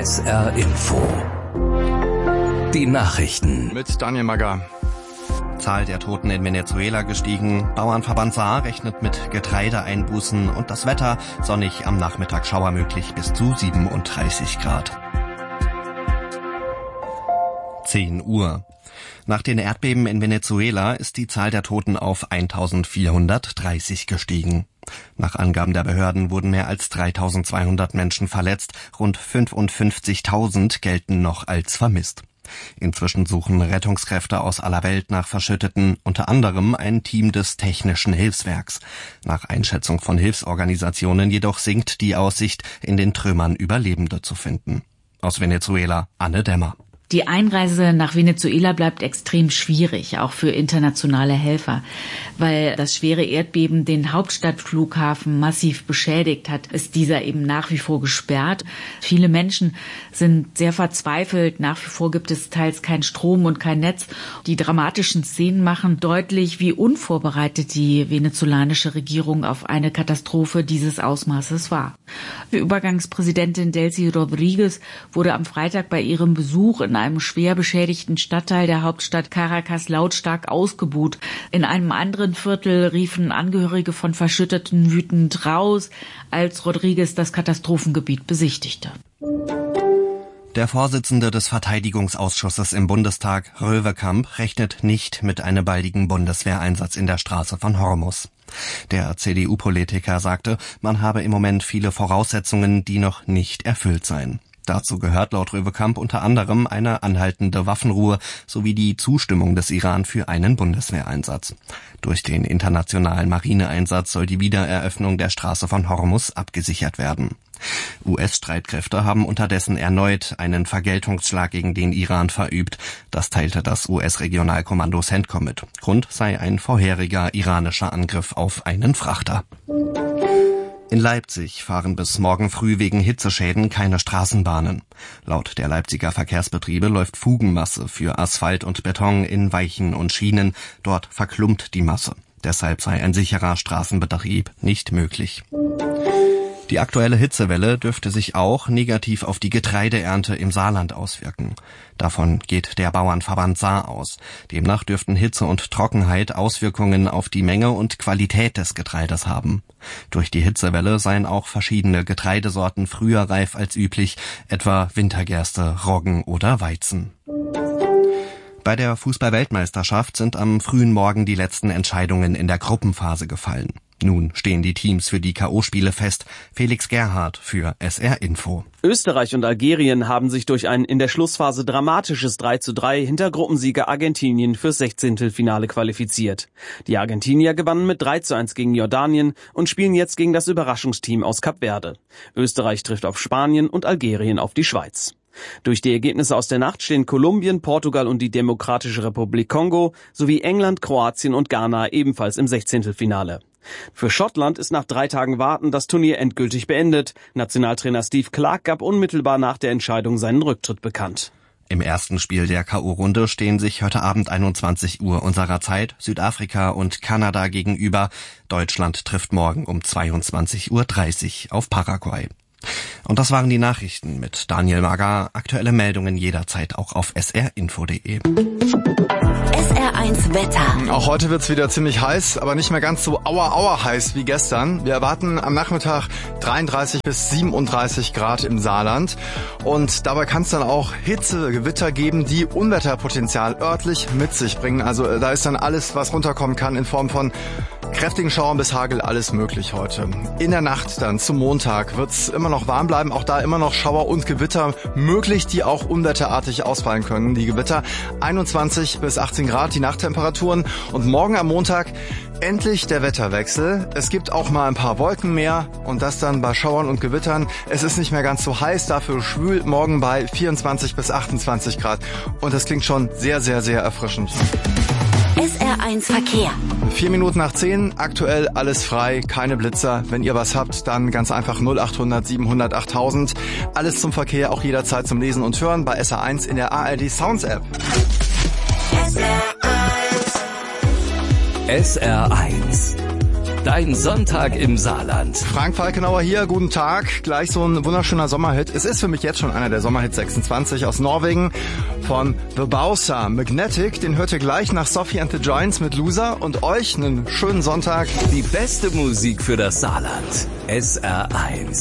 SR Info. Die Nachrichten. Mit Daniel Magger. Zahl der Toten in Venezuela gestiegen. Bauernverband Saar rechnet mit Getreideeinbußen und das Wetter sonnig, am Nachmittag Schauer möglich bis zu 37 Grad. 10 Uhr. Nach den Erdbeben in Venezuela ist die Zahl der Toten auf 1430 gestiegen. Nach Angaben der Behörden wurden mehr als 3200 Menschen verletzt, rund 55.000 gelten noch als vermisst. Inzwischen suchen Rettungskräfte aus aller Welt nach Verschütteten, unter anderem ein Team des Technischen Hilfswerks. Nach Einschätzung von Hilfsorganisationen jedoch sinkt die Aussicht, in den Trümmern Überlebende zu finden. Aus Venezuela, Anne Dämmer. Die Einreise nach Venezuela bleibt extrem schwierig, auch für internationale Helfer. Weil das schwere Erdbeben den Hauptstadtflughafen massiv beschädigt hat, ist dieser eben nach wie vor gesperrt. Viele Menschen sind sehr verzweifelt. Nach wie vor gibt es teils keinen Strom und kein Netz. Die dramatischen Szenen machen deutlich, wie unvorbereitet die venezolanische Regierung auf eine Katastrophe dieses Ausmaßes war. Die Übergangspräsidentin Delcy Rodríguez wurde am Freitag bei ihrem Besuch in einem schwer beschädigten Stadtteil der Hauptstadt Caracas lautstark ausgebuht. In einem anderen Viertel riefen Angehörige von Verschütteten wütend raus, als Rodríguez das Katastrophengebiet besichtigte. Der Vorsitzende des Verteidigungsausschusses im Bundestag, Röwekamp, rechnet nicht mit einem baldigen Bundeswehreinsatz in der Straße von Hormuz. Der CDU-Politiker sagte, man habe im Moment viele Voraussetzungen, die noch nicht erfüllt seien. Dazu gehört laut Röwekamp unter anderem eine anhaltende Waffenruhe sowie die Zustimmung des Iran für einen Bundeswehreinsatz. Durch den internationalen Marineeinsatz soll die Wiedereröffnung der Straße von Hormuz abgesichert werden. US-Streitkräfte haben unterdessen erneut einen Vergeltungsschlag gegen den Iran verübt. Das teilte das US-Regionalkommando CENTCOM mit. Grund sei ein vorheriger iranischer Angriff auf einen Frachter. In Leipzig fahren bis morgen früh wegen Hitzeschäden keine Straßenbahnen. Laut der Leipziger Verkehrsbetriebe läuft Fugenmasse für Asphalt und Beton in Weichen und Schienen. Dort verklumpt die Masse. Deshalb sei ein sicherer Straßenbetrieb nicht möglich. Die aktuelle Hitzewelle dürfte sich auch negativ auf die Getreideernte im Saarland auswirken. Davon geht der Bauernverband Saar aus. Demnach dürften Hitze und Trockenheit Auswirkungen auf die Menge und Qualität des Getreides haben. Durch die Hitzewelle seien auch verschiedene Getreidesorten früher reif als üblich, etwa Wintergerste, Roggen oder Weizen. Bei der Fußball-Weltmeisterschaft sind am frühen Morgen die letzten Entscheidungen in der Gruppenphase gefallen. Nun stehen die Teams für die K.O.-Spiele fest. Felix Gerhardt für SR Info. Österreich und Algerien haben sich durch ein in der Schlussphase dramatisches 3:3 hinter Gruppensieger Argentinien fürs 16. Finale qualifiziert. Die Argentinier gewannen mit 3:1 gegen Jordanien und spielen jetzt gegen das Überraschungsteam aus Kap Verde. Österreich trifft auf Spanien und Algerien auf die Schweiz. Durch die Ergebnisse aus der Nacht stehen Kolumbien, Portugal und die Demokratische Republik Kongo sowie England, Kroatien und Ghana ebenfalls im 16. Finale. Für Schottland ist nach 3 Tagen Warten das Turnier endgültig beendet. Nationaltrainer Steve Clarke gab unmittelbar nach der Entscheidung seinen Rücktritt bekannt. Im ersten Spiel der K.O.-Runde stehen sich heute Abend 21 Uhr unserer Zeit Südafrika und Kanada gegenüber. Deutschland trifft morgen um 22:30 Uhr auf Paraguay. Und das waren die Nachrichten mit Daniel Magger. Aktuelle Meldungen jederzeit auch auf srinfo.de. SR1 Wetter. Auch heute wird's wieder ziemlich heiß, aber nicht mehr ganz so aua heiß wie gestern. Wir erwarten am Nachmittag 33 bis 37 Grad im Saarland. Und dabei kann es dann auch Hitzegewitter geben, die Unwetterpotenzial örtlich mit sich bringen. Also da ist dann alles, was runterkommen kann in Form von kräftigen Schauern bis Hagel, alles möglich heute. In der Nacht dann zum Montag wird's immer noch warm bleiben. Auch da immer noch Schauer und Gewitter möglich, die auch unwetterartig ausfallen können. Die Gewitter 21 bis 18 Grad, die Nachttemperaturen. Und morgen am Montag endlich der Wetterwechsel. Es gibt auch mal ein paar Wolken mehr und das dann bei Schauern und Gewittern. Es ist nicht mehr ganz so heiß, dafür schwül morgen bei 24 bis 28 Grad. Und das klingt schon sehr, sehr, sehr erfrischend. SR1 Verkehr. 4 Minuten nach 10, aktuell alles frei, keine Blitzer. Wenn ihr was habt, dann ganz einfach 0800 700 8000. Alles zum Verkehr, auch jederzeit zum Lesen und Hören bei SR1 in der ARD Sounds App. SR1 Dein Sonntag im Saarland. Frank Falkenauer hier, guten Tag. Gleich so ein wunderschöner Sommerhit. Es ist für mich jetzt schon einer der Sommerhits 26 aus Norwegen von The Bowser. Magnetic, den hört ihr gleich nach Sophie and the Giants mit Loser. Und euch einen schönen Sonntag. Die beste Musik für das Saarland. SR1.